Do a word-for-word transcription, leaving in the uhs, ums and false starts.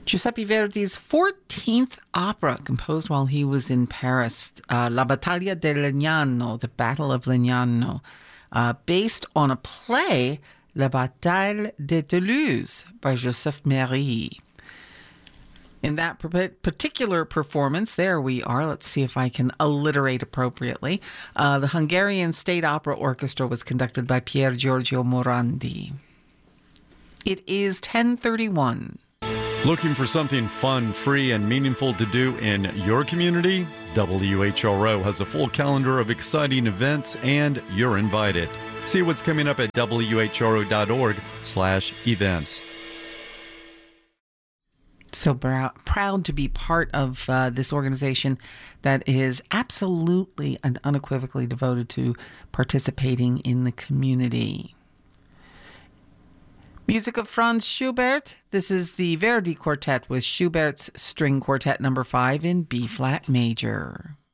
Giuseppe Verdi's fourteenth opera, composed while he was in Paris, uh, La Battaglia di Legnano, The Battle of Legnano, uh, based on a play, La Bataille de Toulouse, by Joseph Méry. In that particular performance, there we are. Let's see if I can alliterate appropriately. Uh, the Hungarian State Opera Orchestra was conducted by Pier Giorgio Morandi. It is ten thirty-one. Looking for something fun, free, and meaningful to do in your community? W H R O has a full calendar of exciting events, and you're invited. See what's coming up at W H R O dot org slash events. So brou- proud to be part of uh, this organization that is absolutely and unequivocally devoted to participating in the community. Music of Franz Schubert. This is the Verdi Quartet with Schubert's String Quartet number five in B-flat major.